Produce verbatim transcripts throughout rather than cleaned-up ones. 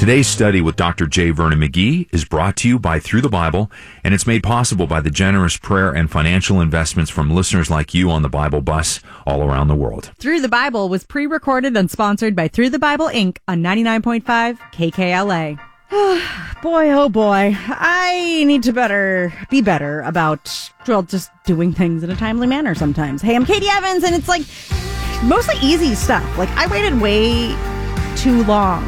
Today's study with Doctor J. Vernon McGee is brought to you by Through the Bible, and it's made possible by the generous prayer and financial investments from listeners like you on the Bible Bus all around the world. Through the Bible was pre-recorded and sponsored by Through the Bible, Incorporated on ninety-nine point five K K L A. Boy, oh boy, I need to better be better about, well, just doing things in a timely manner sometimes. Hey, I'm Katie Evans, and it's like mostly easy stuff. Like, I waited way too long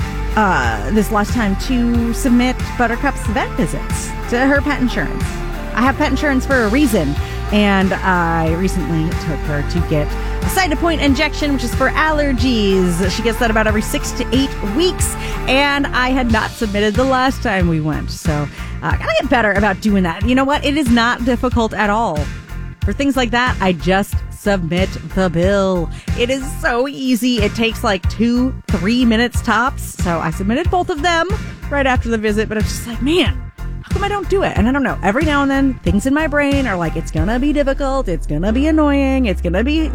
uh, this last time to submit Buttercup's vet visits to her pet insurance. I have pet insurance for a reason, and I recently took her to get a Cytopoint injection, which is for allergies. She gets that about every six to eight weeks, and I had not submitted the last time we went. So uh, I gotta get better about doing that. You know what? It is not difficult at all. For things like that, I just submit the bill. It is so easy. It takes like two, three minutes tops. So I submitted both of them right after the visit, but it's just like, man, how come I don't do it? And I don't know. Every now and then, things in my brain are like, it's gonna be difficult. It's gonna be annoying. It's gonna be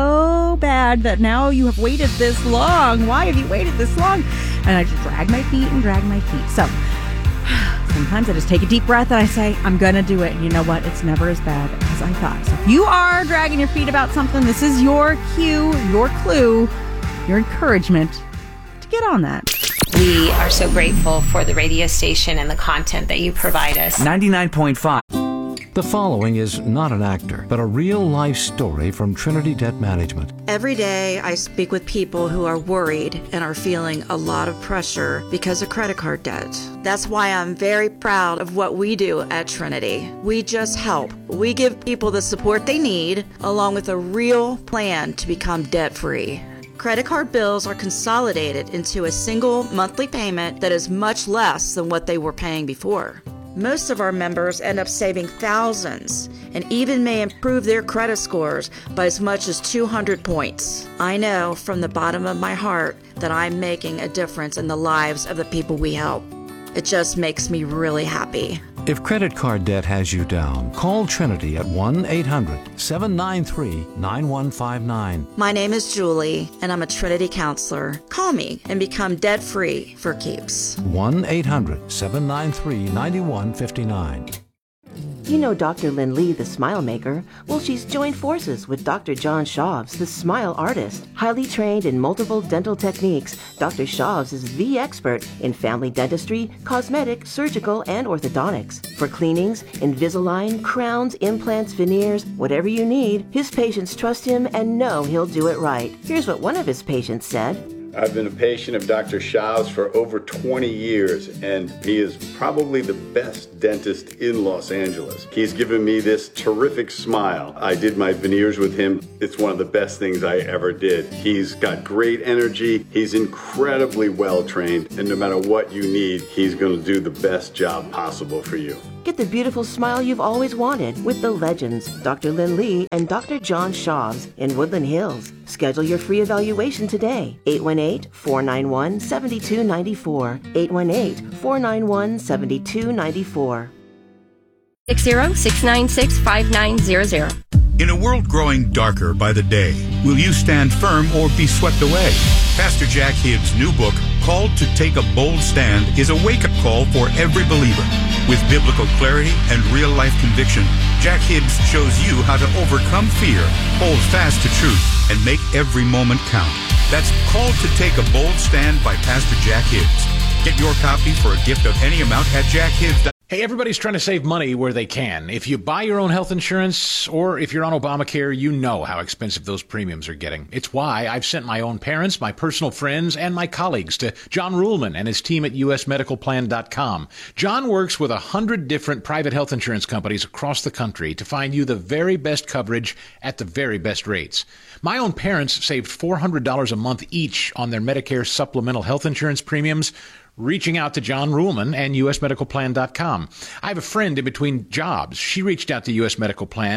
so bad that now you have waited this long. Why have you waited this long? And I just drag my feet and drag my feet. So sometimes I just take a deep breath and I say, I'm gonna do it. And you know what? It's never as bad as I thought. So if you are dragging your feet about something, this is your cue, your clue, your encouragement to get on that. We are so grateful for the radio station and the content that you provide us. ninety-nine point five. The following is not an actor, but a real-life story from Trinity Debt Management. Every day I speak with people who are worried and are feeling a lot of pressure because of credit card debt. That's why I'm very proud of what we do at Trinity. We just help. We give people the support they need, along with a real plan to become debt-free. Credit card bills are consolidated into a single monthly payment that is much less than what they were paying before. Most of our members end up saving thousands and even may improve their credit scores by as much as two hundred points. I know from the bottom of my heart that I'm making a difference in the lives of the people we help. It just makes me really happy. If credit card debt has you down, call Trinity at one eight hundred seven nine three nine one five nine. My name is Julie, and I'm a Trinity counselor. Call me and become debt-free for keeps. one eight hundred seven nine three nine one five nine. You know Doctor Lynn Lee, the Smile Maker? Well, she's joined forces with Doctor John Shavs, the Smile Artist. Highly trained in multiple dental techniques, Doctor Shavs is the expert in family dentistry, cosmetic, surgical, and orthodontics. For cleanings, Invisalign, crowns, implants, veneers, whatever you need, his patients trust him and know he'll do it right. Here's what one of his patients said. I've been a patient of Doctor Shavs for over twenty years, and he is probably the best dentist in Los Angeles. He's given me this terrific smile. I did my veneers with him. It's one of the best things I ever did. He's got great energy. He's incredibly well trained, and no matter what you need, he's going to do the best job possible for you. Get the beautiful smile you've always wanted with the legends, Doctor Lynn Lee and Doctor John Shavs in Woodland Hills. Schedule your free evaluation today. eight one eight, four nine one, seven two nine four. eight one eight, four nine one, seven two nine four. six zero six nine six five nine zero zero. In a world growing darker by the day, will you stand firm or be swept away? Pastor Jack Hibbs' new book, Called to Take a Bold Stand, is a wake-up call for every believer. With biblical clarity and real-life conviction, Jack Hibbs shows you how to overcome fear, hold fast to truth, and make every moment count. That's Called to Take a Bold Stand by Pastor Jack Hibbs. Get your copy for a gift of any amount at jack hibbs dot com. Hey, everybody's trying to save money where they can. If you buy your own health insurance or if you're on Obamacare, you know how expensive those premiums are getting. It's why I've sent my own parents, my personal friends, and my colleagues to John Ruhlman and his team at U S medical plan dot com. John works with a hundred different private health insurance companies across the country to find you the very best coverage at the very best rates. My own parents saved four hundred dollars a month each on their Medicare supplemental health insurance premiums, reaching out to John Ruhlman and U S medical plan dot com. I have a friend in between jobs. She reached out to U S Medical Plan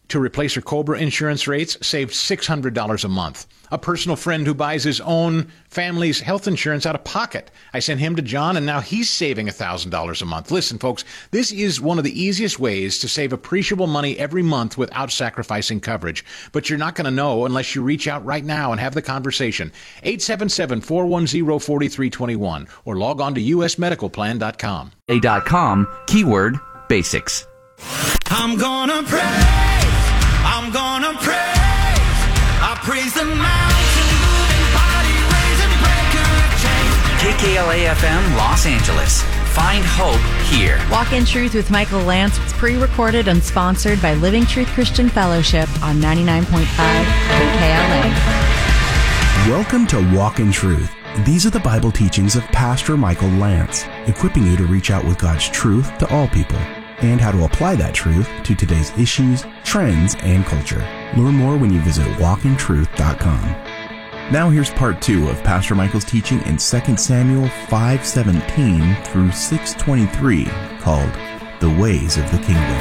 to replace her Cobra insurance rates, saved six hundred dollars a month. A personal friend who buys his own family's health insurance out of pocket. I sent him to John, and now he's saving one thousand dollars a month. Listen, folks, this is one of the easiest ways to save appreciable money every month without sacrificing coverage. But you're not going to know unless you reach out right now and have the conversation. eight seven seven, four one zero, four three two one or log on to U S medical plan dot com. A dot com, keyword basics. I'm gonna praise, I'm gonna praise, I praise the mountain moving, body raising, breaker of chains. K K L A F M, Los Angeles. Find hope here. Walk in Truth with Michael Lance. It's pre-recorded and sponsored by Living Truth Christian Fellowship on ninety-nine point five K K L A. Welcome to Walk in Truth. These are the Bible teachings of Pastor Michael Lance, equipping you to reach out with God's truth to all people and how to apply that truth to today's issues, trends, and culture. Learn more when you visit walk in truth dot com. Now here's part two of Pastor Michael's teaching in Second Samuel five seventeen through six twenty-three, called The Ways of the Kingdom.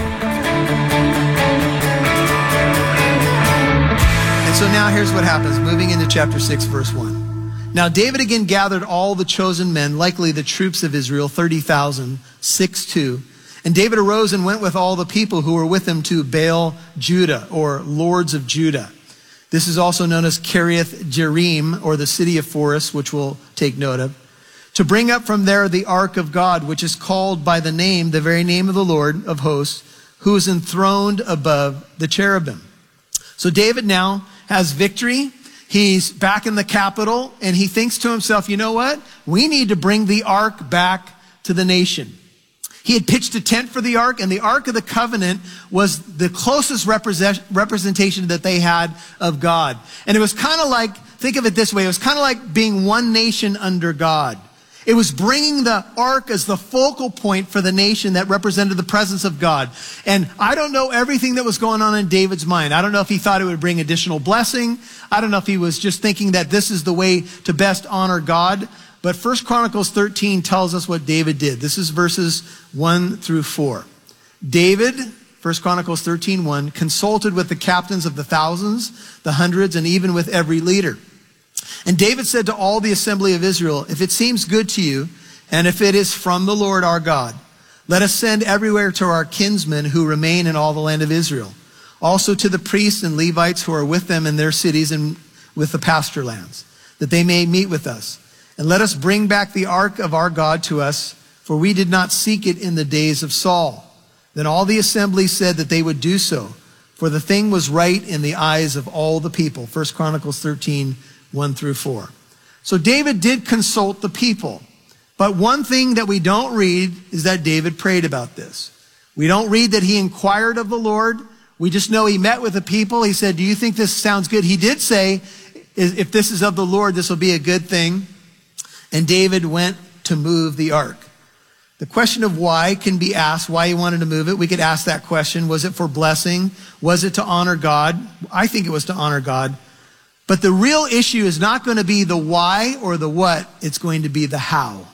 And so now here's what happens, moving into chapter six, verse one. Now David again gathered all the chosen men, likely the troops of Israel, thirty thousand, six two. And David arose and went with all the people who were with him to Baal Judah, or lords of Judah. This is also known as Kiriath Jearim, or the city of forests, which we'll take note of, to bring up from there the ark of God, which is called by the name, the very name of the Lord of hosts, who is enthroned above the cherubim. So David now has victory. He's back in the capital, and he thinks to himself, you know what? We need to bring the ark back to the nation. He had pitched a tent for the ark, and the Ark of the Covenant was the closest represent, representation that they had of God. And it was kind of like, think of it this way, it was kind of like being one nation under God. It was bringing the ark as the focal point for the nation that represented the presence of God. And I don't know everything that was going on in David's mind. I don't know if he thought it would bring additional blessing. I don't know if he was just thinking that this is the way to best honor God. But First Chronicles thirteen tells us what David did. This is verses one through four. David, First Chronicles thirteen one, consulted with the captains of the thousands, the hundreds, and even with every leader. And David said to all the assembly of Israel, if it seems good to you, and if it is from the Lord our God, let us send everywhere to our kinsmen who remain in all the land of Israel. Also to the priests and Levites who are with them in their cities and with the pasture lands, that they may meet with us. And let us bring back the ark of our God to us, for we did not seek it in the days of Saul. Then all the assembly said that they would do so, for the thing was right in the eyes of all the people. First Chronicles thirteen, one through four. So David did consult the people. But one thing that we don't read is that David prayed about this. We don't read that he inquired of the Lord. We just know he met with the people. He said, do you think this sounds good? He did say, if this is of the Lord, this will be a good thing. And David went to move the ark. The question of why can be asked, why he wanted to move it. We could ask that question. Was it for blessing? Was it to honor God? I think it was to honor God. But the real issue is not going to be the why or the what. It's going to be the how.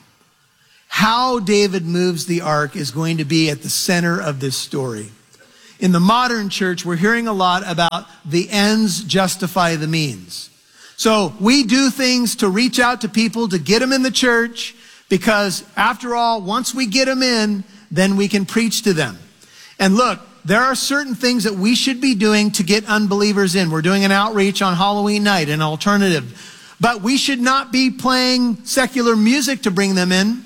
How David moves the ark is going to be at the center of this story. In the modern church, we're hearing a lot about the ends justify the means. So we do things to reach out to people, to get them in the church, because after all, once we get them in, then we can preach to them. And look, there are certain things that we should be doing to get unbelievers in. We're doing an outreach on Halloween night, an alternative. But we should not be playing secular music to bring them in.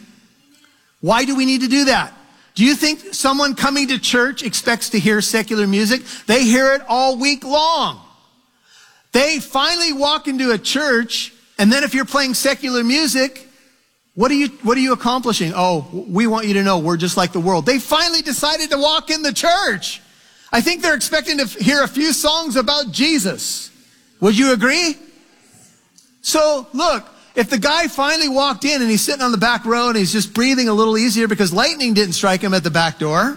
Why do we need to do that? Do you think someone coming to church expects to hear secular music? They hear it all week long. They finally walk into a church, and then if you're playing secular music, what are you, what are you accomplishing? Oh, we want you to know we're just like the world. They finally decided to walk in the church. I think they're expecting to hear a few songs about Jesus. Would you agree? So look, if the guy finally walked in and he's sitting on the back row and he's just breathing a little easier because lightning didn't strike him at the back door,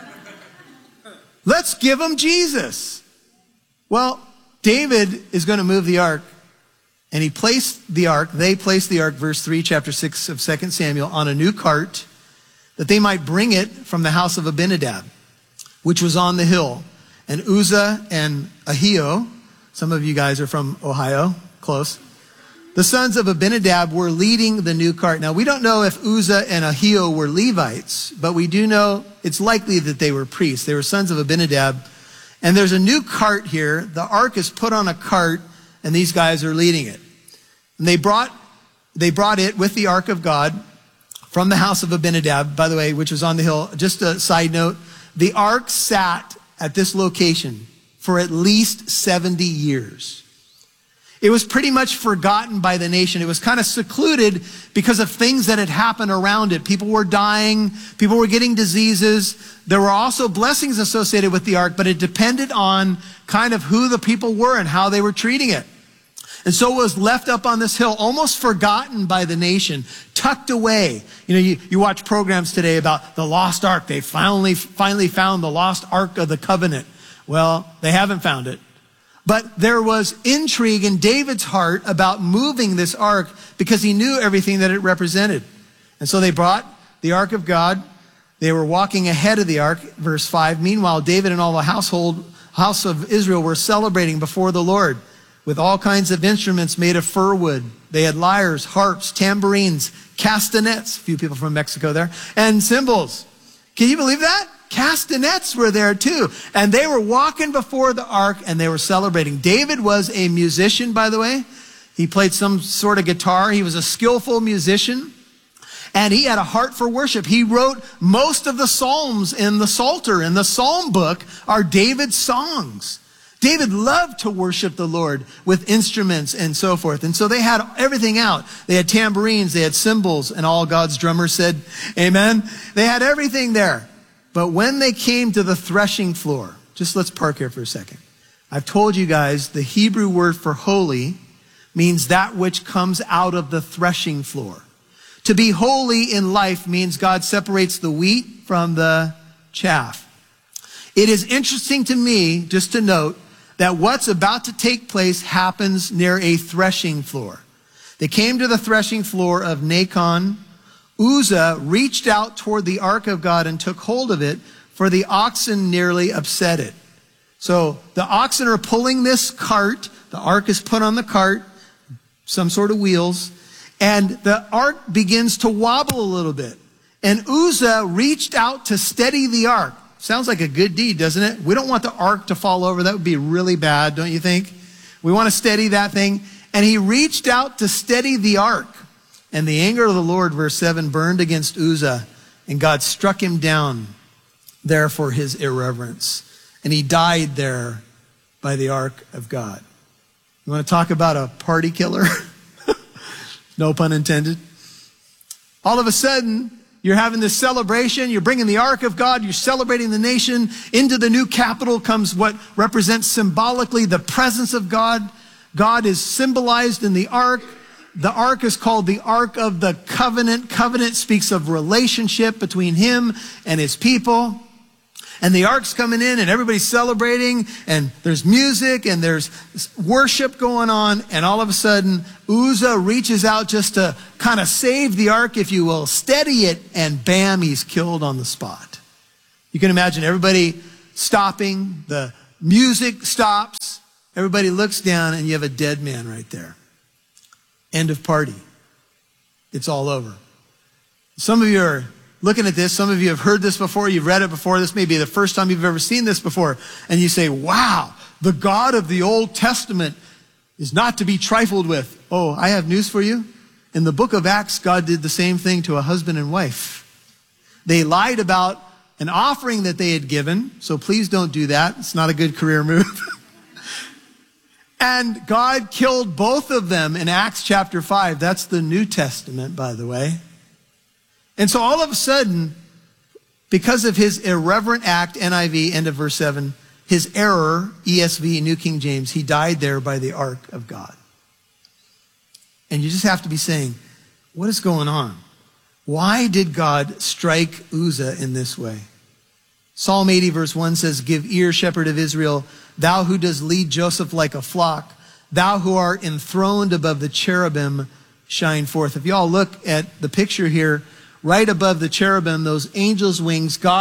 let's give him Jesus. Well, David is going to move the ark, and he placed the ark, they placed the ark, verse three, chapter six of Second Samuel, on a new cart that they might bring it from the house of Abinadab, which was on the hill. and Uzzah and Ahio. Some of you guys are from Ohio, close. The sons of Abinadab were leading the new cart. Now, we don't know if Uzzah and Ahio were Levites, but we do know it's likely that they were priests. They were sons of Abinadab. And there's a new cart here. The ark is put on a cart, and these guys are leading it. And they brought, they brought it with the ark of God from the house of Abinadab, by the way, which was on the hill. Just a side note, the ark sat at this location for at least seventy years. It was pretty much forgotten by the nation. It was kind of secluded because of things that had happened around it. People were dying. People were getting diseases. There were also blessings associated with the ark, but it depended on kind of who the people were and how they were treating it. And so it was left up on this hill, almost forgotten by the nation, tucked away. You know, you, you watch programs today about the lost ark. They finally, finally found the lost ark of the covenant. Well, they haven't found it. But there was intrigue in David's heart about moving this ark because he knew everything that it represented. And so they brought the ark of God. They were walking ahead of the ark, verse five. Meanwhile, David and all the household, house of Israel were celebrating before the Lord with all kinds of instruments made of fir wood. They had lyres, harps, tambourines, castanets, a few people from Mexico there, and cymbals. Can you believe that? Castanets were there too. And they were walking before the ark and they were celebrating. David was a musician, by the way. He played some sort of guitar. He was a skillful musician. And he had a heart for worship. He wrote most of the Psalms in the Psalter. In the Psalm book are David's songs. David loved to worship the Lord with instruments and so forth. And so they had everything out. They had tambourines, they had cymbals, and all God's drummers said, amen. They had everything there. But when they came to the threshing floor, just let's park here for a second. I've told you guys the Hebrew word for holy means that which comes out of the threshing floor. To be holy in life means God separates the wheat from the chaff. It is interesting to me just to note that what's about to take place happens near a threshing floor. They came to the threshing floor of Nacon. Uzzah reached out toward the ark of God and took hold of it, for the oxen nearly upset it. So the oxen are pulling this cart. The ark is put on the cart, some sort of wheels, and the ark begins to wobble a little bit. And Uzzah reached out to steady the ark. Sounds like a good deed, doesn't it? We don't want the ark to fall over. That would be really bad, don't you think? We want to steady that thing. And he reached out to steady the ark. And the anger of the Lord, verse seven, burned against Uzzah, and God struck him down there for his irreverence. And he died there by the ark of God. You want to talk about a party killer? No pun intended. All of a sudden, you're having this celebration. You're bringing the ark of God. You're celebrating the nation. Into the new capital comes what represents symbolically the presence of God. God is symbolized in the ark. The ark is called the Ark of the Covenant. Covenant speaks of relationship between him and his people. And the ark's coming in and everybody's celebrating and there's music and there's worship going on. And all of a sudden, Uzzah reaches out just to kind of save the ark, if you will, steady it, and bam, he's killed on the spot. You can imagine everybody stopping. The music stops. Everybody looks down and you have a dead man right there. End of party. It's all over. Some of you are looking at this. Some of you have heard this before. You've read it before. This may be the first time you've ever seen this before. And you say, wow, the God of the Old Testament is not to be trifled with. Oh, I have news for you. In the book of Acts, God did the same thing to a husband and wife. They lied about an offering that they had given. So please don't do that. It's not a good career move. And God killed both of them in Acts chapter five. That's the New Testament, by the way. And so all of a sudden, because of his irreverent act, N I V, end of verse seven, his error, E S V, New King James, he died there by the ark of God. And you just have to be saying, what is going on? Why did God strike Uzzah in this way? Psalm eighty verse one says, give ear, shepherd of Israel, thou who does lead Joseph like a flock, thou who art enthroned above the cherubim, shine forth. If y'all look at the picture here, right above the cherubim, those angels' wings, God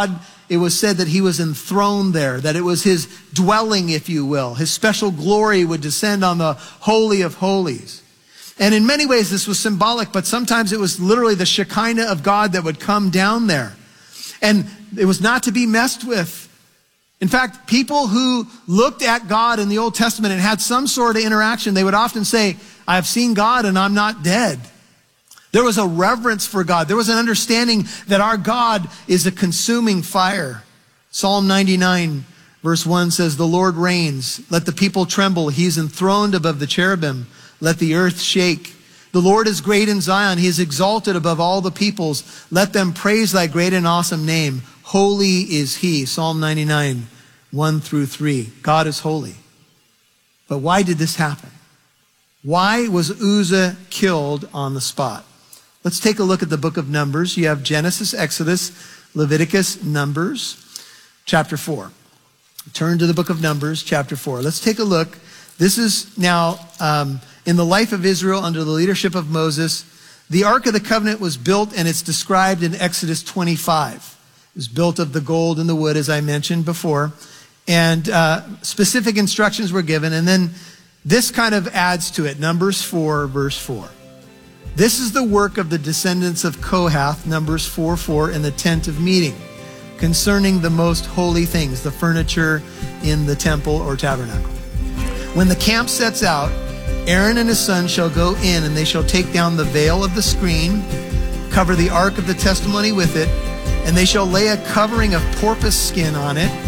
it was said that he was enthroned there, that it was his dwelling, if you will. His special glory would descend on the Holy of Holies. And in many ways, this was symbolic, but sometimes it was literally the Shekinah of God that would come down there. And it was not to be messed with. In fact, people who looked at God in the Old Testament and had some sort of interaction, they would often say, I have seen God and I'm not dead. There was a reverence for God. There was an understanding that our God is a consuming fire. Psalm ninety-nine verse one says, the Lord reigns. Let the people tremble. He's enthroned above the cherubim. Let the earth shake. The Lord is great in Zion. He is exalted above all the peoples. Let them praise thy great and awesome name. Holy is he. Psalm ninety-nine, one through three. God is holy. But why did this happen? Why was Uzzah killed on the spot? Let's take a look at the book of Numbers. You have Genesis, Exodus, Leviticus, Numbers, chapter four. Turn to the book of Numbers, chapter four. Let's take a look. This is now um, in the life of Israel under the leadership of Moses. The Ark of the Covenant was built, and it's described in Exodus twenty-five. It was built of the gold and the wood, as I mentioned before. And uh, specific instructions were given. And then this kind of adds to it. Numbers four, verse four. This is the work of the descendants of Kohath, Numbers four four, in the tent of meeting, concerning the most holy things, the furniture in the temple or tabernacle. When the camp sets out, Aaron and his sons shall go in, and they shall take down the veil of the screen, cover the ark of the testimony with it, and they shall lay a covering of porpoise skin on it.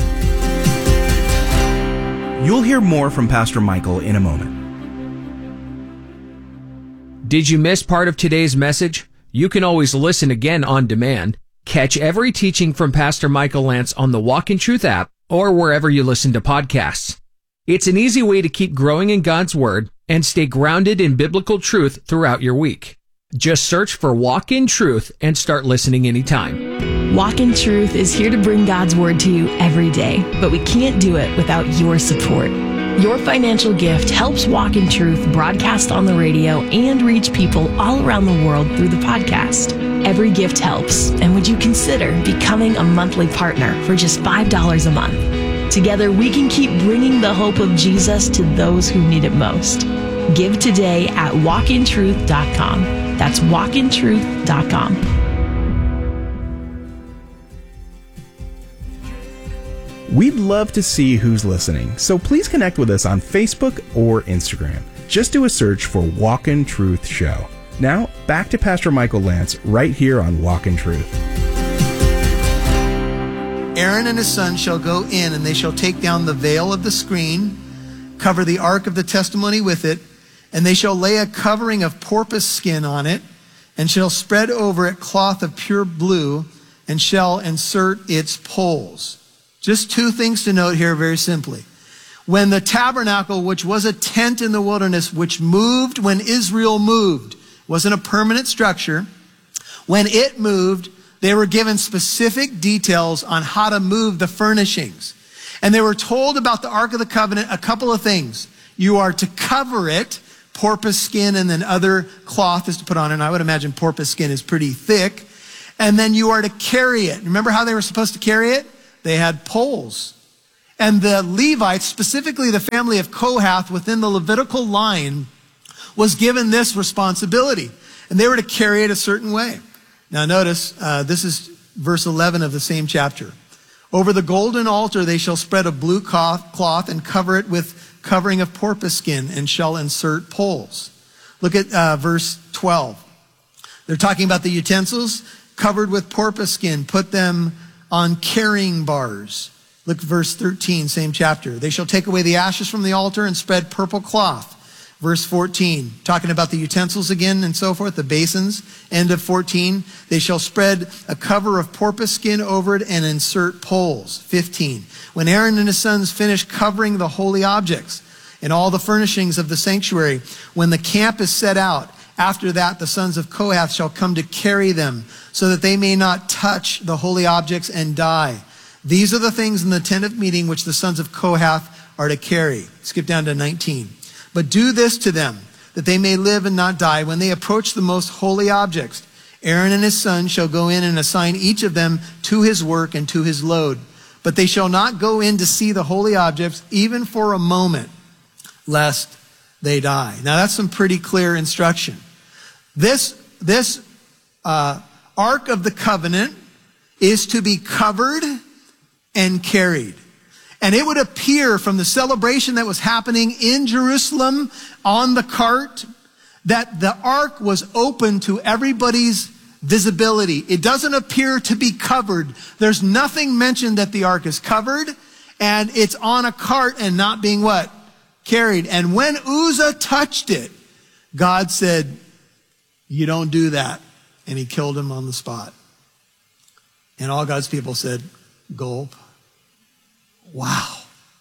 You'll hear more from Pastor Michael in a moment. Did you miss part of today's message? You can always listen again on demand. Catch every teaching from Pastor Michael Lance on the Walk in Truth app or wherever you listen to podcasts. It's an easy way to keep growing in God's Word and stay grounded in biblical truth throughout your week. Just search for Walk in Truth and start listening anytime. Walk in Truth is here to bring God's Word to you every day, but we can't do it without your support. Your financial gift helps Walk in Truth broadcast on the radio and reach people all around the world through the podcast. Every gift helps, and would you consider becoming a monthly partner for just five dollars a month? Together, we can keep bringing the hope of Jesus to those who need it most. Give today at walk in truth dot com. That's walk in truth dot com. We'd love to see who's listening, so please connect with us on Facebook or Instagram. Just do a search for Walk in Truth Show. Now, back to Pastor Michael Lance right here on Walk in Truth. Aaron and his sons shall go in, and they shall take down the veil of the screen, cover the ark of the testimony with it, and they shall lay a covering of porpoise skin on it, and shall spread over it cloth of pure blue, and shall insert its poles. Just two things to note here very simply. When the tabernacle, which was a tent in the wilderness, which moved when Israel moved, wasn't a permanent structure. When it moved, they were given specific details on how to move the furnishings. And they were told about the Ark of the Covenant a couple of things. You are to cover it, porpoise skin, and then other cloth is to put on it. And I would imagine porpoise skin is pretty thick. And then you are to carry it. Remember how they were supposed to carry it? They had poles. And the Levites, specifically the family of Kohath within the Levitical line, was given this responsibility. And they were to carry it a certain way. Now notice, uh, this is verse eleven of the same chapter. Over the golden altar they shall spread a blue cloth and cover it with covering of porpoise skin, and shall insert poles. Look at uh, verse twelve. They're talking about the utensils covered with porpoise skin. Put them on carrying bars. Look at verse thirteen, same chapter. They shall take away the ashes from the altar and spread purple cloth. Verse fourteen, talking about the utensils again and so forth, the basins. End of fourteen, they shall spread a cover of porpoise skin over it and insert poles. fifteen, when Aaron and his sons finish covering the holy objects and all the furnishings of the sanctuary, when the camp is set out, after that the sons of Kohath shall come to carry them, so that they may not touch the holy objects and die. These are the things in the tent of meeting which the sons of Kohath are to carry. Skip down to nineteen. But do this to them, that they may live and not die when they approach the most holy objects. Aaron and his sons shall go in and assign each of them to his work and to his load. But they shall not go in to see the holy objects, even for a moment, lest they die. Now that's some pretty clear instruction. This, this uh, Ark of the Covenant is to be covered and carried. And it would appear from the celebration that was happening in Jerusalem on the cart that the ark was open to everybody's visibility. It doesn't appear to be covered. There's nothing mentioned that the ark is covered, and it's on a cart and not being what? Carried. And when Uzzah touched it, God said, you don't do that. And he killed him on the spot. And all God's people said, gulp. Wow.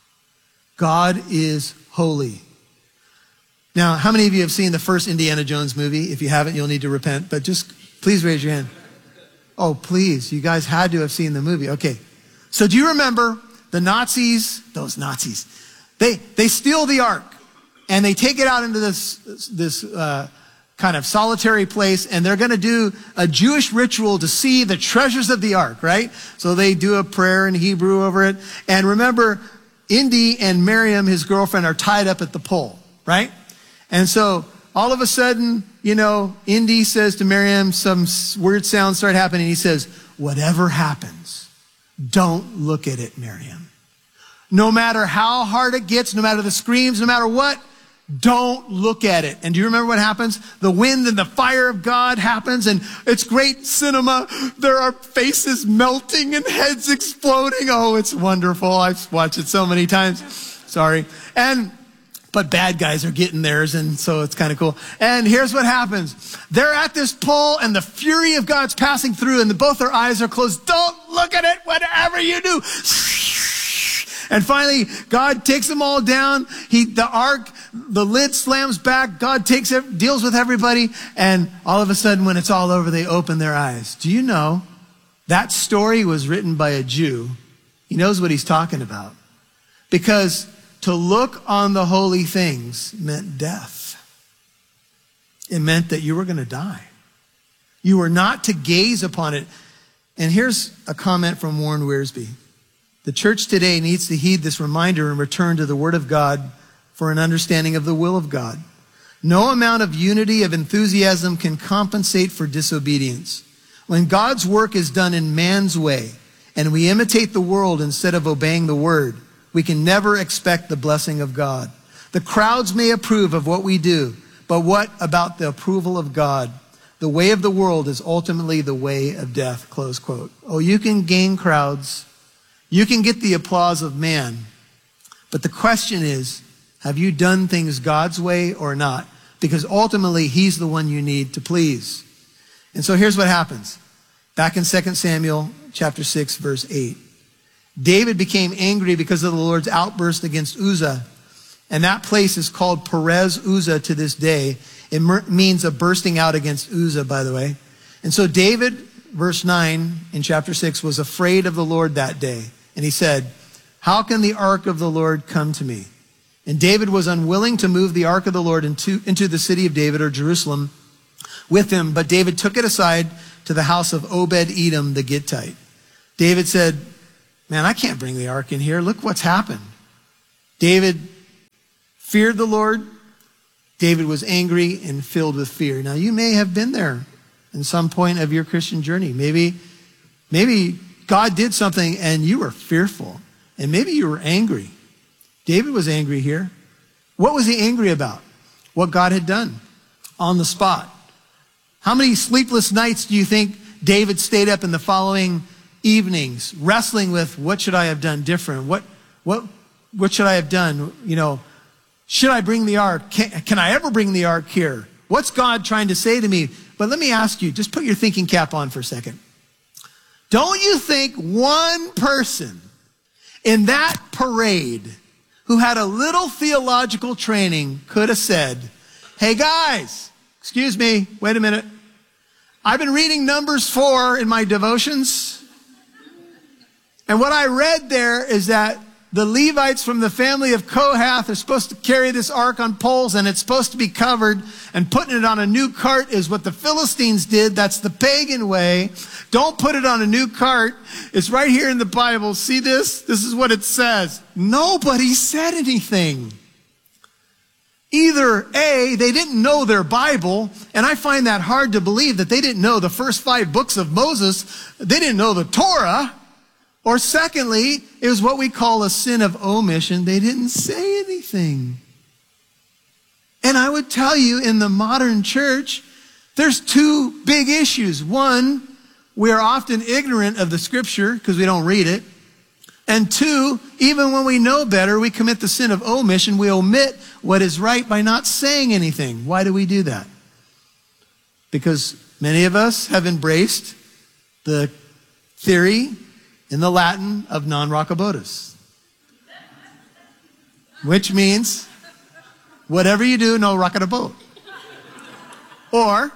God is holy. Now, how many of you have seen the first Indiana Jones movie? If you haven't, you'll need to repent, but just please raise your hand. Oh, please. You guys had to have seen the movie. Okay. So do you remember the Nazis, those Nazis, they, they steal the ark and they take it out into this, this, uh, kind of solitary place, and they're going to do a Jewish ritual to see the treasures of the ark, right? So they do a prayer in Hebrew over it. And remember, Indy and Miriam, his girlfriend, are tied up at the pole, right? And so all of a sudden, you know, Indy says to Miriam, some weird sounds start happening. He says, whatever happens, don't look at it, Miriam. No matter how hard it gets, no matter the screams, no matter what, don't look at it. And do you remember what happens? The wind and the fire of God happens, and it's great cinema. There are faces melting and heads exploding. Oh, it's wonderful. I've watched it so many times. Sorry. And, but bad guys are getting theirs, and so it's kind of cool. And here's what happens. They're at this pole, and the fury of God's passing through, and both their eyes are closed. Don't look at it, whatever you do. And finally, God takes them all down. He, the ark, the lid slams back. God takes it, deals with everybody. And all of a sudden, when it's all over, they open their eyes. Do you know that story was written by a Jew? He knows what he's talking about. Because to look on the holy things meant death. It meant that you were going to die. You were not to gaze upon it. And here's a comment from Warren Wiersbe. The church today needs to heed this reminder and return to the Word of God for an understanding of the will of God. No amount of unity, of enthusiasm can compensate for disobedience. When God's work is done in man's way and we imitate the world instead of obeying the Word, we can never expect the blessing of God. The crowds may approve of what we do, but what about the approval of God? The way of the world is ultimately the way of death, close quote. Oh, you can gain crowds. You can get the applause of man, but the question is, have you done things God's way or not? Because ultimately, he's the one you need to please. And so here's what happens. Back in Second Samuel chapter six, verse eight. David became angry because of the Lord's outburst against Uzzah. And that place is called Perez Uzzah to this day. It means a bursting out against Uzzah, by the way. And so David, verse nine in chapter six, was afraid of the Lord that day. And he said, how can the ark of the Lord come to me? And David was unwilling to move the ark of the Lord into, into the city of David or Jerusalem with him. But David took it aside to the house of Obed-Edom the Gittite. David said, man, I can't bring the ark in here. Look what's happened. David feared the Lord. David was angry and filled with fear. Now, you may have been there in some point of your Christian journey. Maybe, maybe God did something and you were fearful. And maybe you were angry. David was angry here. What was he angry about? What God had done on the spot. How many sleepless nights do you think David stayed up in the following evenings wrestling with, what should I have done different? What, what, what should I have done? You know, should I bring the ark? Can, can I ever bring the ark here? What's God trying to say to me? But let me ask you, just put your thinking cap on for a second. Don't you think one person in that parade who had a little theological training could have said, hey guys, excuse me, wait a minute. I've been reading Numbers four in my devotions. And what I read there is that the Levites from the family of Kohath are supposed to carry this ark on poles, and it's supposed to be covered, and putting it on a new cart is what the Philistines did. That's the pagan way. Don't put it on a new cart. It's right here in the Bible. See this? This is what it says. Nobody said anything. Either A, they didn't know their Bible, and I find that hard to believe that they didn't know the first five books of Moses. They didn't know the Torah. Or secondly, it was what we call a sin of omission. They didn't say anything. And I would tell you, in the modern church, there's two big issues. One, we are often ignorant of the scripture because we don't read it. And two, even when we know better, we commit the sin of omission. We omit what is right by not saying anything. Why do we do that? Because many of us have embraced the theory in the Latin of non rocabotus, which means whatever you do, no rock in a boat. Or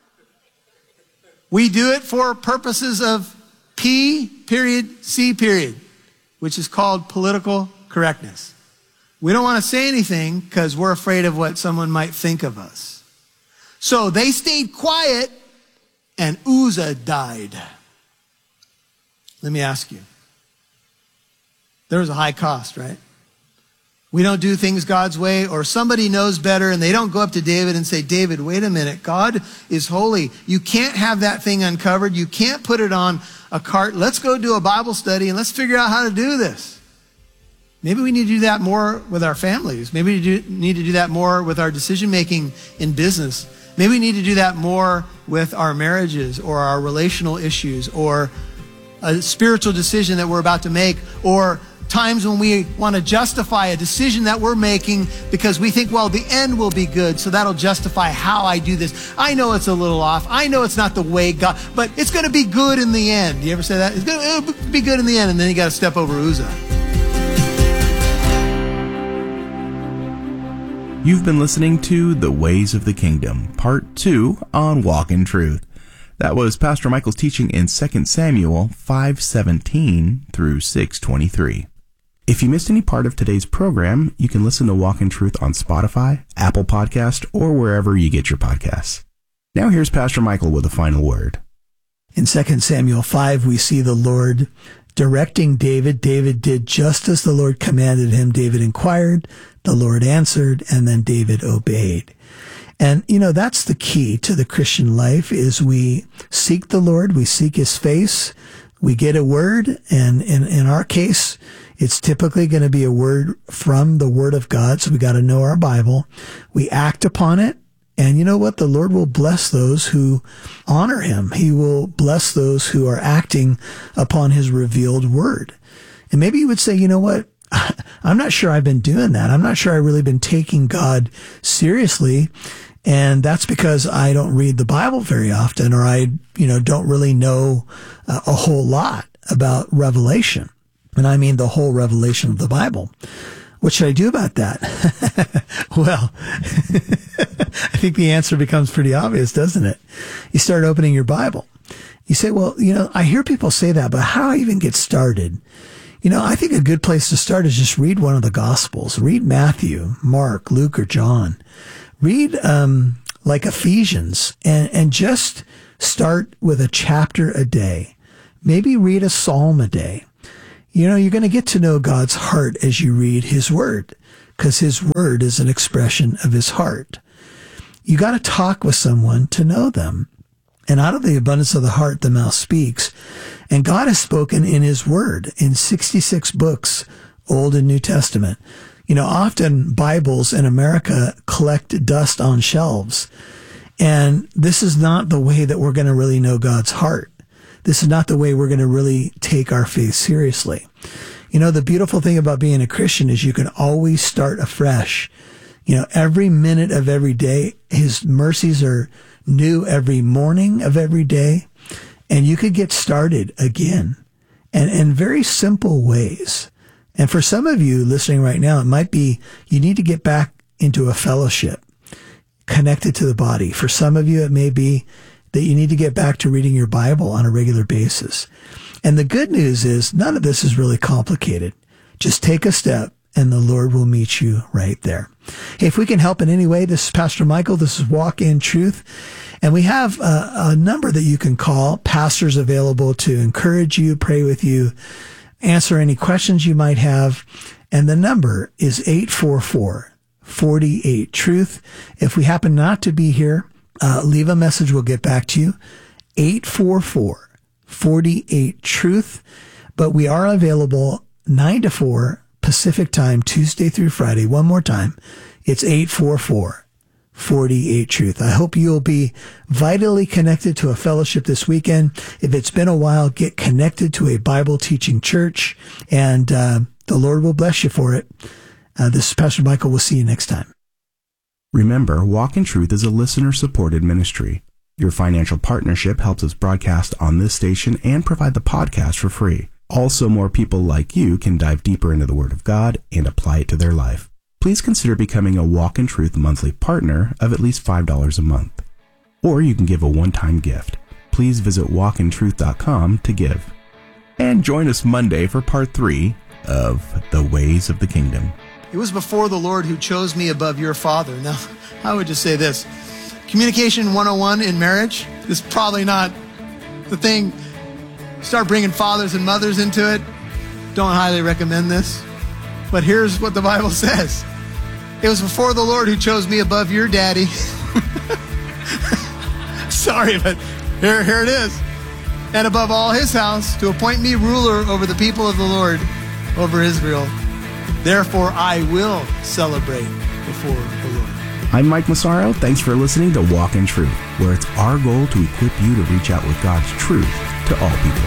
we do it for purposes of P period C period, which is called political correctness. We don't want to say anything because we're afraid of what someone might think of us. So they stayed quiet and Uzzah died. Let me ask you. There was a high cost, right? We don't do things God's way, or somebody knows better and they don't go up to David and say, David, wait a minute. God is holy. You can't have that thing uncovered. You can't put it on a cart. Let's go do a Bible study and let's figure out how to do this. Maybe we need to do that more with our families. Maybe we do, need to do that more with our decision making in business. Maybe we need to do that more with our marriages or our relational issues or a spiritual decision that we're about to make, or times when we want to justify a decision that we're making because we think, well, the end will be good, so that'll justify how I do this. I know it's a little off. I know it's not the way God, but it's going to be good in the end. You ever say that? It's going to be good in the end, and then you got to step over Uzzah. You've been listening to The Ways of the Kingdom, Part two on Walk in Truth. That was Pastor Michael's teaching in Second Samuel five seventeen through six twenty-three. If you missed any part of today's program, you can listen to Walk in Truth on Spotify, Apple Podcast, or wherever you get your podcasts. Now here's Pastor Michael with a final word. In Second Samuel five, we see the Lord directing David. David did just as the Lord commanded him. David inquired, the Lord answered, and then David obeyed. And, you know, that's the key to the Christian life, is we seek the Lord, we seek his face, we get a word, and in, in our case, it's typically going to be a word from the Word of God, so we got to know our Bible. We act upon it, and you know what? The Lord will bless those who honor him. He will bless those who are acting upon his revealed word. And maybe you would say, you know what? I'm not sure I've been doing that. I'm not sure I've really been taking God seriously. And that's because I don't read the Bible very often, or I, you know, don't really know uh, a whole lot about Revelation. And I mean the whole revelation of the Bible. What should I do about that? Well, I think the answer becomes pretty obvious, doesn't it? You start opening your Bible. You say, well, you know, I hear people say that, but how do I even get started? You know, I think a good place to start is just read one of the Gospels. Read Matthew, Mark, Luke, or John. Read um, like Ephesians, and, and just start with a chapter a day. Maybe read a psalm a day. You know, you're going to get to know God's heart as you read his word, because his word is an expression of his heart. You got to talk with someone to know them. And out of the abundance of the heart, the mouth speaks. And God has spoken in his word in sixty-six books, Old and New Testament. You know, often Bibles in America collect dust on shelves. And this is not the way that we're going to really know God's heart. This is not the way we're going to really take our faith seriously. You know, the beautiful thing about being a Christian is you can always start afresh. You know, every minute of every day, his mercies are new every morning of every day. And you could get started again, and in very simple ways. And for some of you listening right now, it might be you need to get back into a fellowship connected to the body. For some of you, it may be that you need to get back to reading your Bible on a regular basis. And the good news is none of this is really complicated. Just take a step and the Lord will meet you right there. Hey, if we can help in any way, this is Pastor Michael. This is Walk in Truth. And we have a, a number that you can call. Pastors available to encourage you, pray with you, answer any questions you might have. And the number is eight four four, four eight, truth. If we happen not to be here, uh, leave a message. We'll get back to you. eight four four, four eight, truth. But we are available nine to four Pacific time, Tuesday through Friday. One more time. It's eight four four, four eight, truth. I hope you'll be vitally connected to a fellowship this weekend. If it's been a while, get connected to a Bible teaching church, and uh, the Lord will bless you for it. Uh, this is Pastor Michael. We'll see you next time. Remember, Walk in Truth is a listener-supported ministry. Your financial partnership helps us broadcast on this station and provide the podcast for free. Also, more people like you can dive deeper into the Word of God and apply it to their life. Please consider becoming a Walk in Truth monthly partner of at least five dollars a month. Or you can give a one-time gift. Please visit walk in truth dot com to give. And join us Monday for part three of The Ways of the Kingdom. It was before the Lord who chose me above your father. Now, I would just say this. Communication one oh one in marriage is probably not the thing. Start bringing fathers and mothers into it. Don't highly recommend this. But here's what the Bible says. It was before the Lord who chose me above your daddy. Sorry, but here, here it is. And above all his house, to appoint me ruler over the people of the Lord, over Israel. Therefore, I will celebrate before the Lord. I'm Mike Massaro. Thanks for listening to Walk in Truth, where it's our goal to equip you to reach out with God's truth to all people.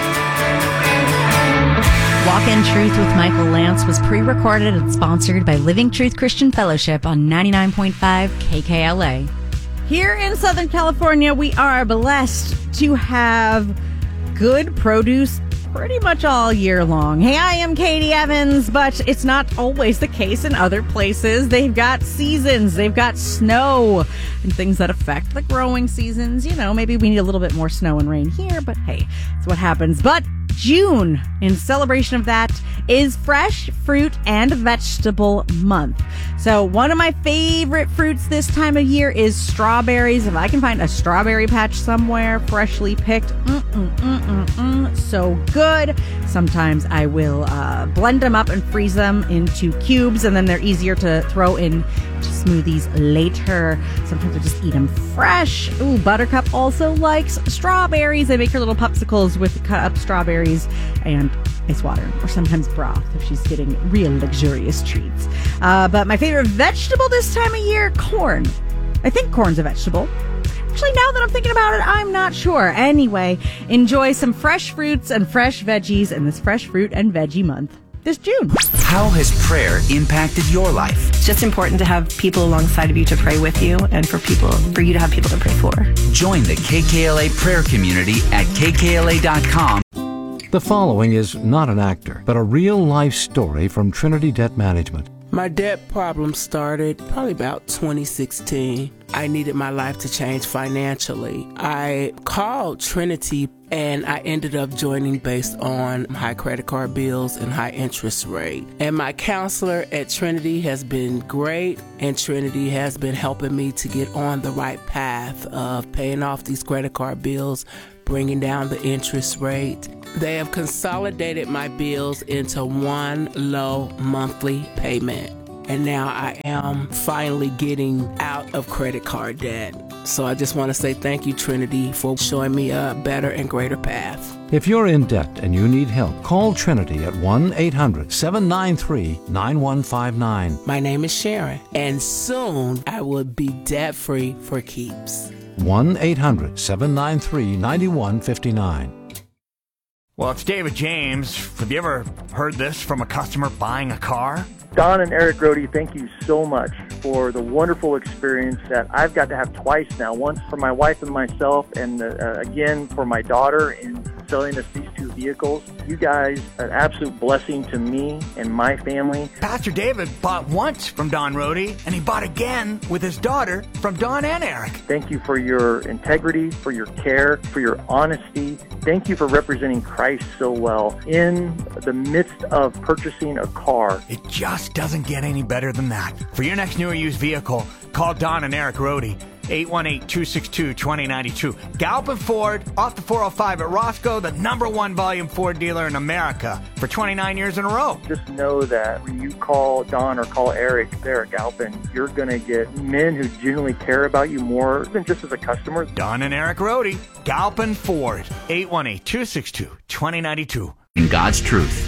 Walk in Truth with Michael Lance was pre-recorded and sponsored by Living Truth Christian Fellowship on ninety-nine point five K K L A. Here in Southern California, we are blessed to have good produce pretty much all year long. Hey, I am Katie Evans, but it's not always the case in other places. They've got seasons, they've got snow, and things that affect the growing seasons. You know, maybe we need a little bit more snow and rain here, but hey, it's what happens. But June, in celebration of that, is Fresh Fruit and Vegetable Month. So one of my favorite fruits this time of year is strawberries. If I can find a strawberry patch somewhere, freshly picked, mm-mm, mm-mm, mm, so good. Sometimes I will uh, blend them up and freeze them into cubes, and then they're easier to throw in to smoothies later. Sometimes I just eat them fresh. Ooh, Buttercup also likes strawberries. They make her little popsicles with cut up strawberries and ice water, or sometimes broth if she's getting real luxurious treats. Uh, but my favorite vegetable this time of year, corn. I think corn's a vegetable. Actually, now that I'm thinking about it, I'm not sure. Anyway, enjoy some fresh fruits and fresh veggies in this Fresh Fruit and Veggie Month this June. How has prayer impacted your life? It's just important to have people alongside of you to pray with you, and for people, for you to have people to pray for. Join the K K L A prayer community at K K L A dot com. The following is not an actor, but a real-life story from Trinity Debt Management. My debt problem started probably about twenty sixteen. I needed my life to change financially. I called Trinity and I ended up joining based on high credit card bills and high interest rate. And my counselor at Trinity has been great, and Trinity has been helping me to get on the right path of paying off these credit card bills, bringing down the interest rate. They have consolidated my bills into one low monthly payment. And now I am finally getting out of credit card debt. So I just want to say thank you, Trinity, for showing me a better and greater path. If you're in debt and you need help, call Trinity at one eight hundred, seven nine three, nine one five nine. My name is Sharon, and soon I will be debt-free for keeps. one eight hundred, seven nine three, nine one five nine. Well, it's David James. Have you ever heard this from a customer buying a car? Don and Eric Grody, thank you so much for the wonderful experience that I've got to have twice now. Once for my wife and myself, and uh, again for my daughter in selling us these two vehicles. You guys are an absolute blessing to me and my family. Pastor David bought once from Don Rohde, and he bought again with his daughter from Don and Eric. Thank you for your integrity, for your care, for your honesty. Thank you for representing Christ so well in the midst of purchasing a car. It just doesn't get any better than that. For your next new or used vehicle, call Don and Eric Rohde, eight one eight, two six two, two zero nine two. Galpin Ford, off the four oh five at Roscoe, the number one volume Ford dealer in America for twenty-nine years in a row. Just know that when you call Don or call Eric there at Galpin, you're going to get men who genuinely care about you more than just as a customer. Don and Eric Rohde, Galpin Ford, eight one eight, two six two, two zero nine two. In God's truth.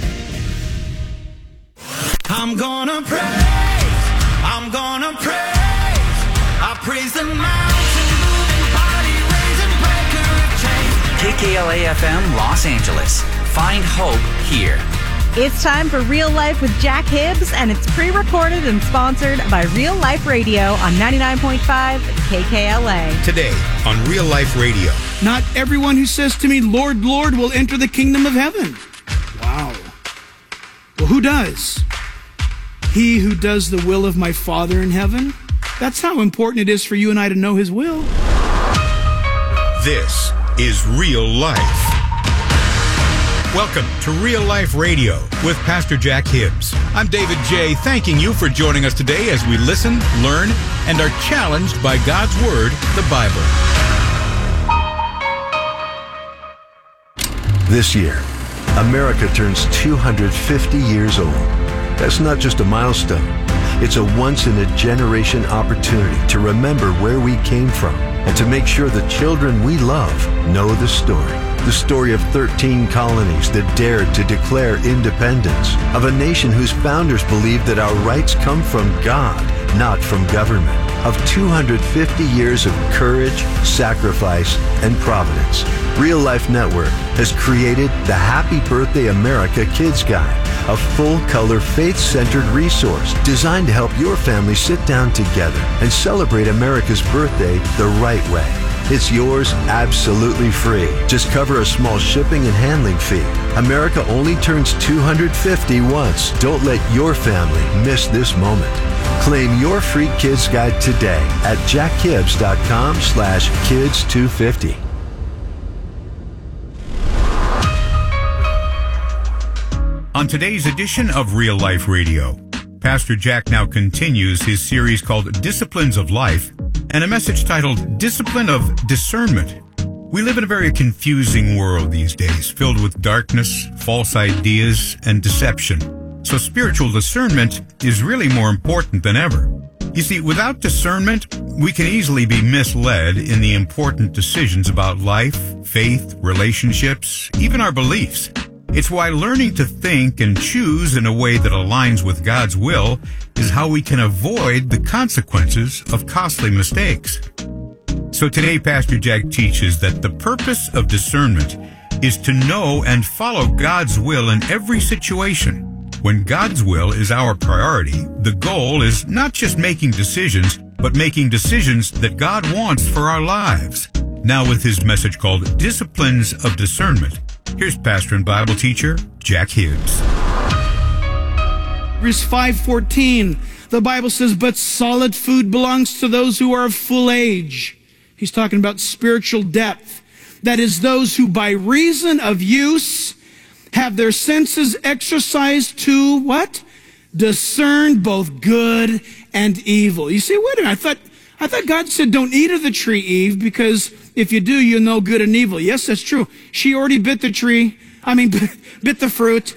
I'm gonna praise, I'm gonna praise, I praise the mountain moving, body raising, breaker of chains. K K L A F M Los Angeles. Find hope here. It's time for Real Life with Jack Hibbs, and it's pre-recorded and sponsored by Real Life Radio on ninety-nine point five K K L A. Today on Real Life Radio. Not everyone who says to me, Lord, Lord, will enter the kingdom of heaven. Wow. Well, who does? He who does the will of my Father in heaven. That's how important it is for you and I to know his will. This is Real Life. Welcome to Real Life Radio with Pastor Jack Hibbs. I'm David J., thanking you for joining us today as we listen, learn, and are challenged by God's Word, the Bible. This year, America turns two hundred fifty years old. That's not just a milestone. It's a once-in-a-generation opportunity to remember where we came from and to make sure the children we love know the story. The story of thirteen colonies that dared to declare independence, of a nation whose founders believed that our rights come from God, not from government, of two hundred fifty years of courage, sacrifice, and providence. Real Life Network has created the Happy Birthday America Kids Guide, a full-color, faith-centered resource designed to help your family sit down together and celebrate America's birthday the right way. It's yours absolutely free. Just cover a small shipping and handling fee. America only turns two hundred fifty once. Don't let your family miss this moment. Claim your free kids guide today at jackhibbs.com slash kids 250. On today's edition of Real Life Radio, Pastor Jack now continues his series called Disciplines of Life and a message titled Discipline of Discernment. We live in a very confusing world these days, filled with darkness, false ideas, and deception. So spiritual discernment is really more important than ever. You see, without discernment, we can easily be misled in the important decisions about life, faith, relationships, even our beliefs. It's why learning to think and choose in a way that aligns with God's will is how we can avoid the consequences of costly mistakes. So today, Pastor Jack teaches that the purpose of discernment is to know and follow God's will in every situation. When God's will is our priority, the goal is not just making decisions, but making decisions that God wants for our lives. Now with his message called Disciplines of Discernment, here's pastor and Bible teacher Jack Hibbs. Verse five fourteen, the Bible says, but solid food belongs to those who are of full age. He's talking about spiritual depth. That is, those who by reason of use have their senses exercised to what? Discern both good and evil. You say, wait a minute, I thought, I thought God said don't eat of the tree, Eve, because if you do, you'll know good and evil. Yes, that's true. She already bit the tree. I mean, bit the fruit.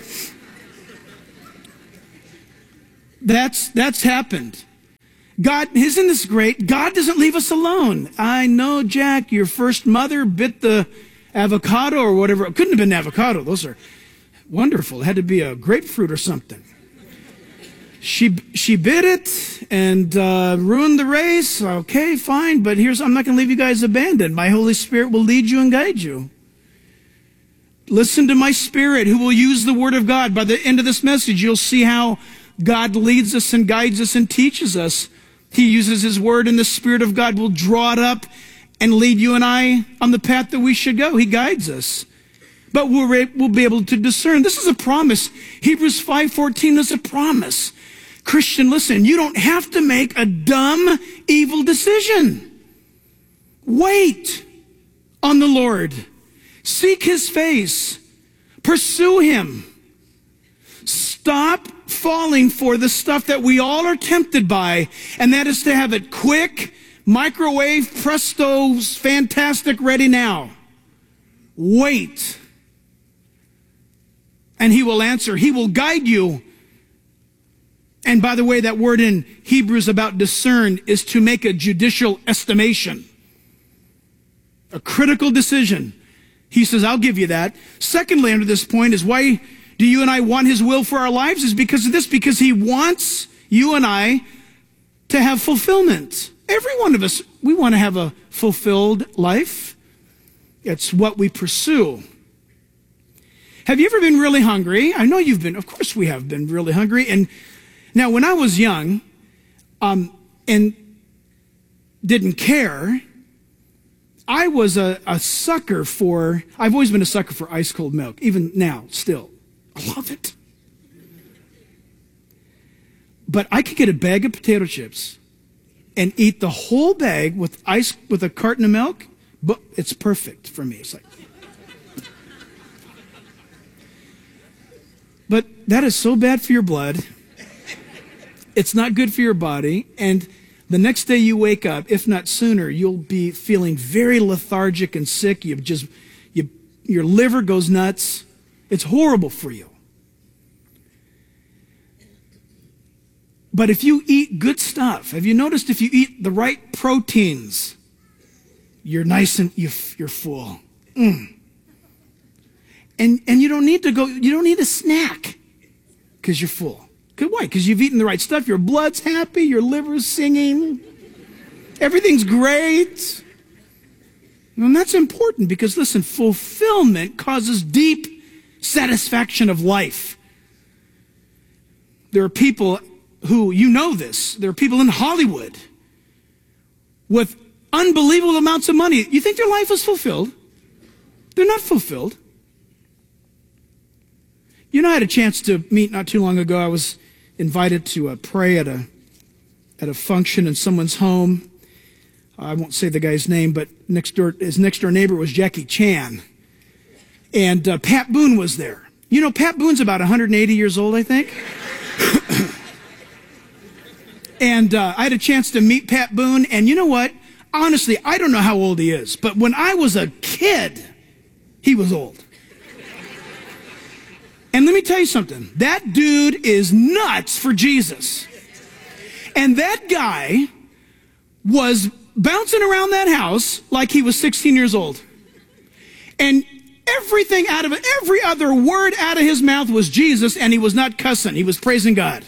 That's, that's happened. God, isn't this great? God doesn't leave us alone. I know, Jack, your first mother bit the avocado or whatever. It couldn't have been avocado. Those are wonderful. It had to be a grapefruit or something. She she bit it and uh, ruined the race. Okay, fine, but here's, I'm not going to leave you guys abandoned. My Holy Spirit will lead you and guide you. Listen to my Spirit who will use the Word of God. By the end of this message, you'll see how God leads us and guides us and teaches us. He uses His Word, and the Spirit of God will draw it up and lead you and I on the path that we should go. He guides us. but we'll, we'll be able to discern. This is a promise. Hebrews five fourteen is a promise. Christian, listen, you don't have to make a dumb, evil decision. Wait on the Lord. Seek his face. Pursue him. Stop falling for the stuff that we all are tempted by, and that is to have it quick, microwave, presto, fantastic, ready now. Wait. And he will answer. He will guide you. And by the way, that word in Hebrews about discern is to make a judicial estimation. A critical decision. He says, I'll give you that. Secondly, under this point is why do you and I want his will for our lives? Is because of this, because he wants you and I to have fulfillment. Every one of us, we want to have a fulfilled life. It's what we pursue. Have you ever been really hungry? I know you've been. Of course we have been really hungry. And now when I was young um, and didn't care, I was a, a sucker for, I've always been a sucker for ice cold milk, even now, still. I love it. But I could get a bag of potato chips and eat the whole bag with ice, with a carton of milk, but it's perfect for me. It's like, but that is so bad for your blood. It's not good for your body. And the next day you wake up, if not sooner, you'll be feeling very lethargic and sick. You just, you, your liver goes nuts. It's horrible for you. But if you eat good stuff, have you noticed if you eat the right proteins, you're nice and you, you're full. Mm. And, and you don't need to go, you don't need a snack because you're full. Why? Because you've eaten the right stuff. Your blood's happy. Your liver's singing. Everything's great. And that's important because, listen, fulfillment causes deep satisfaction of life. There are people who, you know this, there are people in Hollywood with unbelievable amounts of money. You think their life is fulfilled? They're not fulfilled. You know, I had a chance to meet not too long ago. I was invited to uh, pray at a at a function in someone's home. I won't say the guy's name, but next door, his next door neighbor was Jackie Chan, and uh, Pat Boone was there. You know, Pat Boone's about one hundred eighty years old, I think. And uh, I had a chance to meet Pat Boone, and you know what? Honestly, I don't know how old he is, but when I was a kid, he was old. And let me tell you something. That dude is nuts for Jesus. And that guy was bouncing around that house like he was sixteen years old. And everything out of it, every other word out of his mouth was Jesus, and he was not cussing. He was praising God.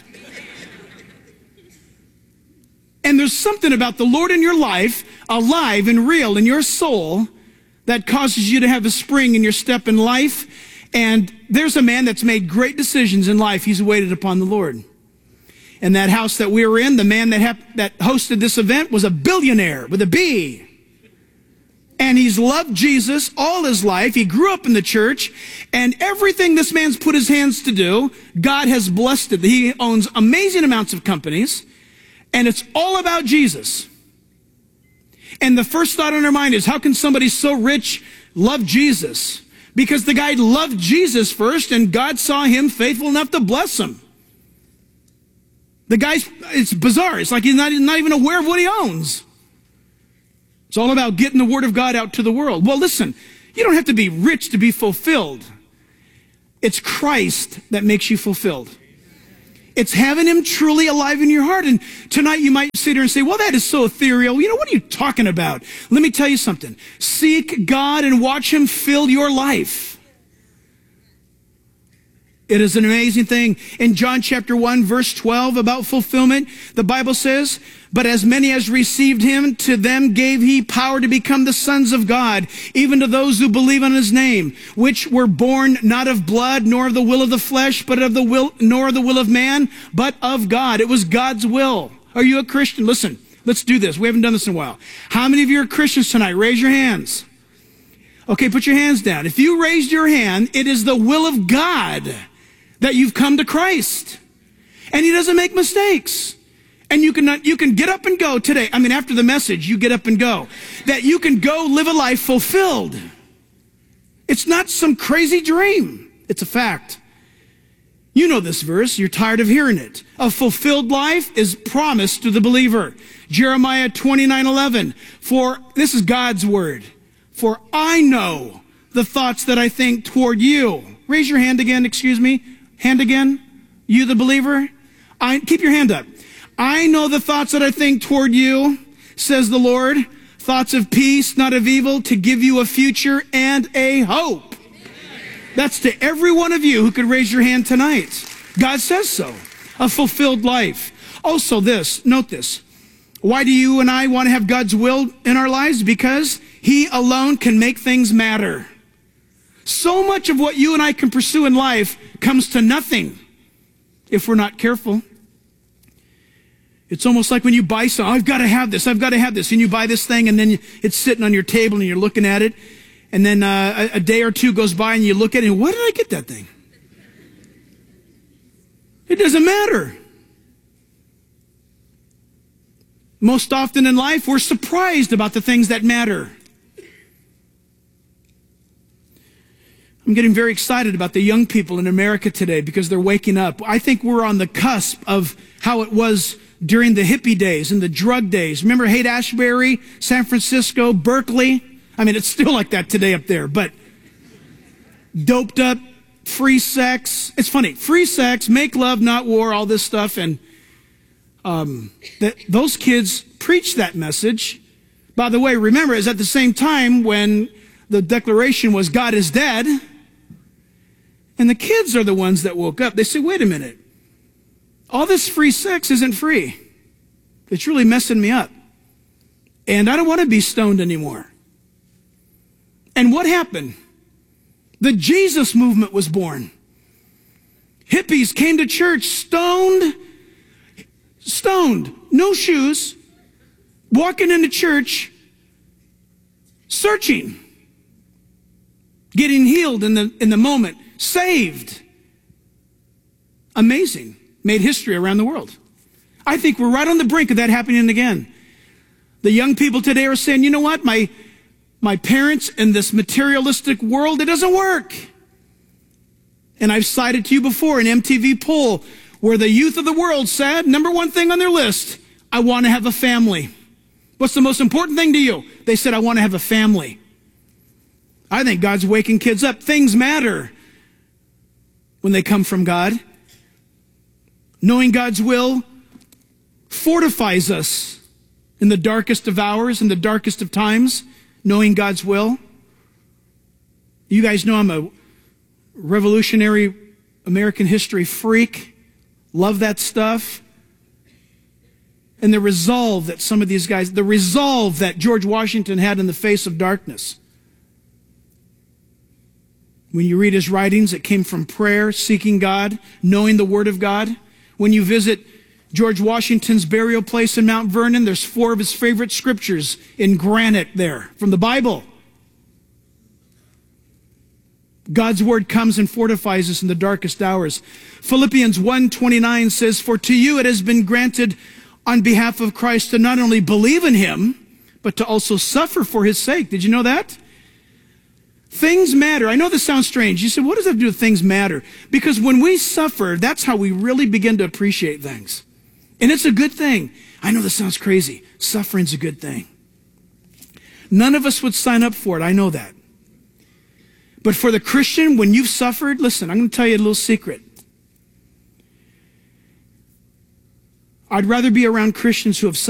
And there's something about the Lord in your life, alive and real in your soul, that causes you to have a spring in your step in life. And there's a man that's made great decisions in life. He's waited upon the Lord. And that house that we were in, the man that, hap- that hosted this event was a billionaire with a B. And he's loved Jesus all his life. He grew up in the church. And everything this man's put his hands to do, God has blessed it. He owns amazing amounts of companies. And it's all about Jesus. And the first thought in our mind is, how can somebody so rich love Jesus? Because the guy loved Jesus first, and God saw him faithful enough to bless him. The guy's, it's bizarre. It's like he's not, not even aware of what he owns. It's all about getting the word of God out to the world. Well, listen, you don't have to be rich to be fulfilled. It's Christ that makes you fulfilled. It's having him truly alive in your heart. And tonight you might sit here and say, well, that is so ethereal. You know, what are you talking about? Let me tell you something. Seek God and watch him fill your life. It is an amazing thing. In John chapter one, verse twelve, about fulfillment, the Bible says, but as many as received him, to them gave he power to become the sons of God, even to those who believe on his name, which were born not of blood, nor of the will of the flesh, but of the will, nor of the will of man, but of God. It was God's will. Are you a Christian? Listen, let's do this. We haven't done this in a while. How many of you are Christians tonight? Raise your hands. Okay, put your hands down. If you raised your hand, it is the will of God that you've come to Christ. And he doesn't make mistakes. And you can, you can get up and go today. I mean, after the message, you get up and go. That you can go live a life fulfilled. It's not some crazy dream. It's a fact. You know this verse. You're tired of hearing it. A fulfilled life is promised to the believer. Jeremiah twenty-nine eleven. For, this is God's word. For I know the thoughts that I think toward you. Raise your hand again, excuse me. Hand again. You the believer. I, keep your hand up. I know the thoughts that I think toward you, says the Lord. Thoughts of peace, not of evil, to give you a future and a hope. That's to every one of you who could raise your hand tonight. God says so. A fulfilled life. Also this, note this. Why do you and I want to have God's will in our lives? Because he alone can make things matter. So much of what you and I can pursue in life comes to nothing if we're not careful. It's almost like when you buy something, oh, I've got to have this, I've got to have this. And you buy this thing and then it's sitting on your table and you're looking at it. And then uh, a, a day or two goes by and you look at it and why did I get that thing? It doesn't matter. Most often in life, we're surprised about the things that matter. I'm getting very excited about the young people in America today because they're waking up. I think we're on the cusp of how it was during the hippie days and the drug days. Remember Haight-Ashbury, San Francisco, Berkeley? I mean, it's still like that today up there, but doped up, free sex. It's funny. Free sex, make love, not war, all this stuff. And um, that those kids preach that message. By the way, remember, it's at the same time when the declaration was God is dead. And the kids are the ones that woke up. They say, wait a minute. All this free sex isn't free. It's really messing me up. And I don't want to be stoned anymore. And what happened? The Jesus movement was born. Hippies came to church stoned, stoned, no shoes, walking into church, searching, getting healed in the, in the moment, saved. Amazing. Made history around the world. I think we're right on the brink of that happening again. The young people today are saying, you know what, my, my parents in this materialistic world, it doesn't work. And I've cited to you before an M T V poll where the youth of the world said, number one thing on their list, I want to have a family. What's the most important thing to you? They said, I want to have a family. I think God's waking kids up. Things matter when they come from God. Knowing God's will fortifies us in the darkest of hours, in the darkest of times, knowing God's will. You guys know I'm a revolutionary American history freak. Love that stuff. And the resolve that some of these guys, the resolve that George Washington had in the face of darkness. When you read his writings, it came from prayer, seeking God, knowing the Word of God. When you visit George Washington's burial place in Mount Vernon, there's four of his favorite scriptures in granite there from the Bible. God's word comes and fortifies us in the darkest hours. Philippians one twenty-nine says, for to you it has been granted on behalf of Christ to not only believe in him, but to also suffer for his sake. Did you know that? Things matter. I know this sounds strange. You said, what does that have to do with things matter? Because when we suffer, that's how we really begin to appreciate things. And it's a good thing. I know this sounds crazy. Suffering's a good thing. None of us would sign up for it. I know that. But for the Christian, when you've suffered, listen, I'm going to tell you a little secret. I'd rather be around Christians who have suffered